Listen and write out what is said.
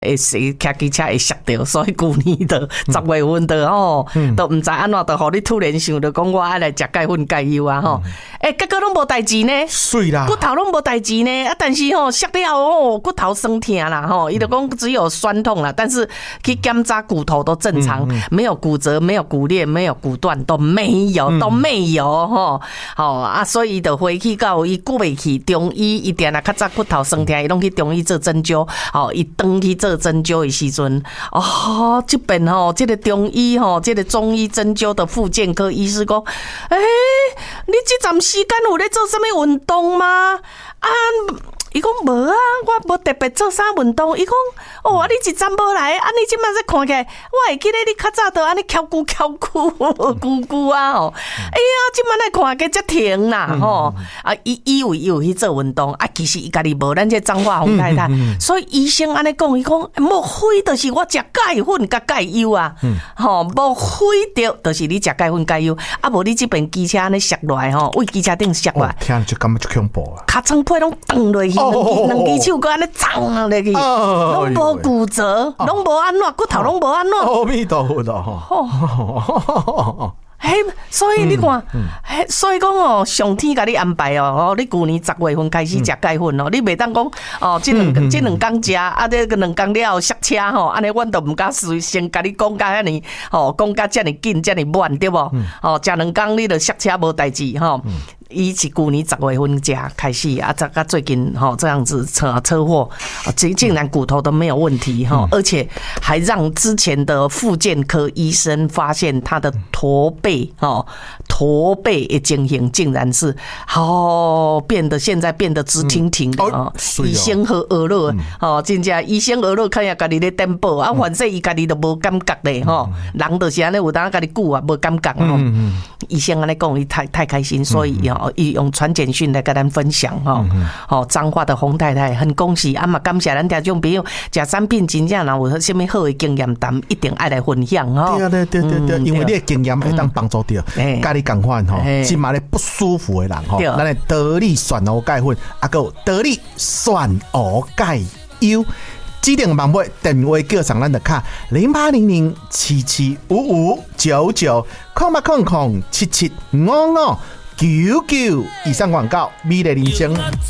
会骑机车会摔到，所以旧年的10月份的都唔知安怎，就互你突然想到讲我爱来食钙粉钙优啊吼，结果拢无代志呢， 水啦， 骨头拢无代志呢，但是摔了骨头酸痛啦伊就讲只有酸痛啦，但是去检查骨头都正常，没有骨折，没有骨裂，没有骨断，都没有所以就回去到伊顾袂去中医，伊定啊较早骨头酸痛，伊拢去中医做针灸，伊登去做针灸的时阵，这边这个中医这个中医针灸的复健科医师讲，你这段时间有咧做什么运动吗？伊讲无啊，我无特别做啥运动。伊讲你一站无来，你即摆在看起来，我会记得你较早都安尼翘骨啊即摆来看起来才停啦伊有去做运动其实伊家己无咱这彰化洪太太，所以医生安尼讲，伊讲莫非就是我食钙粉甲钙优啊？莫非着就是你食钙粉钙优，无你这边机车安尼摔落来为机车顶摔落来， 听就感觉就恐怖啊！ 尻川皮拢断落去。两只手搁安尼撞落去，拢无骨折，拢无安怎，骨头拢无安怎。 阿弥陀佛咯！ 所以你看，所以讲上天甲你安排你旧年10月份开始食钙粉你袂当讲这两天食这个2天了塞车安尼阮都唔敢先甲你讲甲遐尼讲甲遮尼紧遮尼慢对无食2天你就塞车无代志伊是旧年10月份食开始到最近这样子车祸竟然骨头都没有问题而且还让之前的复健科医生发现他的驼背的情形竟然是现在变得直挺挺的医生和俄乐真正医生俄乐看下家己咧颠簸反正伊家己都无感觉咧人就是安尼有当家己久无感觉医生安尼讲伊太开心，所以伊用传简讯来跟咱分享彰化的洪太太很恭喜嘛感谢咱听众朋友食产品真正若有什么好的经验谈一定爱来分享对，因为你的经验会当帮助到甲你同款即马咧不舒服的人咱的得力选欧钙粉还有得力选欧钙优指定网买电话叫上咱的卡08007755990800775599以上广告美丽人生